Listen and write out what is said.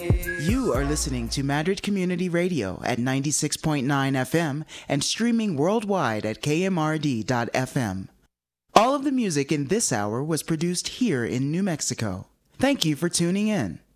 You are listening to Madrid Community Radio at 96.9 FM and streaming worldwide at kmrd.fm. All of the music in this hour was produced here in New Mexico. Thank you for tuning in.